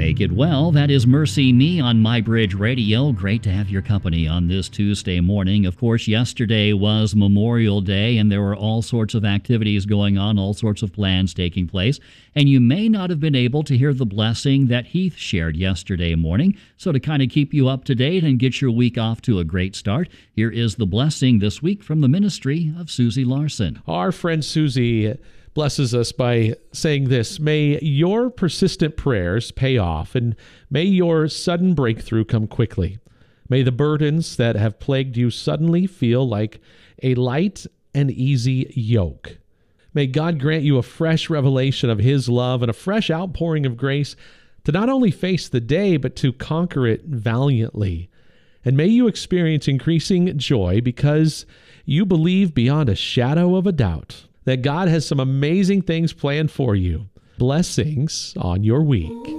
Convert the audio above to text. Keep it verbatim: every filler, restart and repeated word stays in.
Make it well. That is Mercy Me on MyBridge Radio. Great to have your company on this Tuesday morning. Of course, yesterday was Memorial Day, and there were all sorts of activities going on, all sorts of plans taking place. And you may not have been able to hear the blessing that Heath shared yesterday morning. So to kind of keep you up to date and get your week off to a great start, here is the blessing this week from the ministry of Susie Larson. Our friend Susie blesses us by saying this: may your persistent prayers pay off, and may your sudden breakthrough come quickly. May the burdens that have plagued you suddenly feel like a light and easy yoke. May God grant you a fresh revelation of His love and a fresh outpouring of grace to not only face the day, but to conquer it valiantly. And may you experience increasing joy because you believe beyond a shadow of a doubt that God has some amazing things planned for you. Blessings on your week.